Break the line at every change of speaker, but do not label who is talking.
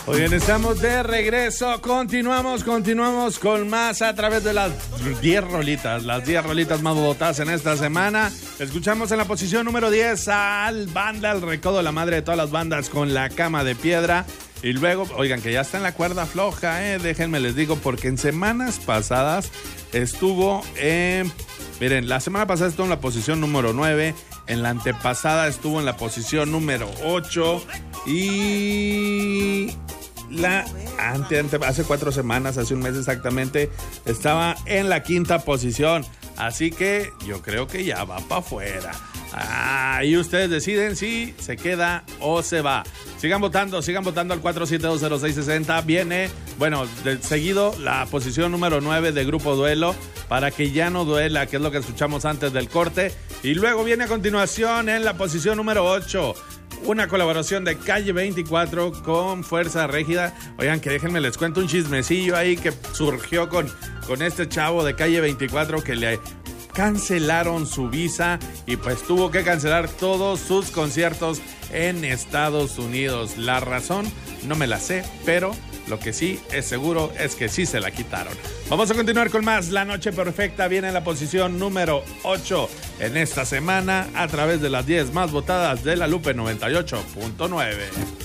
Oigan, estamos de regreso, continuamos con más a través de las 10 rolitas más votadas en esta semana. Escuchamos en la posición número 10 al Banda El Recodo, la madre de todas las bandas, con La Cama de Piedra. Y luego, oigan, que ya está en la cuerda floja, déjenme les digo, porque en semanas pasadas estuvo miren, la semana pasada estuvo en la posición número 9, en la antepasada estuvo en la posición número 8 y hace 4 semanas, hace un mes exactamente, estaba en la quinta posición. Así que yo creo que ya va para afuera. Y ustedes deciden si se queda o se va. Sigan votando al 4720660. Viene, seguido la posición número 9 de Grupo Duelo, Para que ya no duela, que es lo que escuchamos antes del corte. Y luego viene a continuación en la posición número 8, una colaboración de Calle 24 con Fuerza Régida. Oigan, que déjenme les cuento un chismecillo ahí que surgió con este chavo de Calle 24 que le cancelaron su visa y pues tuvo que cancelar todos sus conciertos en Estados Unidos. La razón no me la sé, pero lo que sí es seguro es que sí se la quitaron. Vamos a continuar con más. La Noche Perfecta viene en la posición número 8 en esta semana a través de las 10 más votadas de La Lupe 98.9.